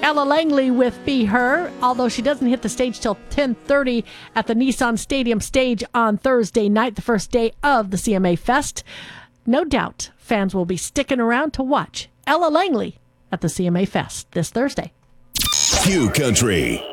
Ella Langley with Be Her, although she doesn't hit the stage till 10:30 at the Nissan Stadium stage on Thursday night, the first day of the CMA Fest. No doubt fans will be sticking around to watch Ella Langley at the CMA Fest this Thursday. Q Country.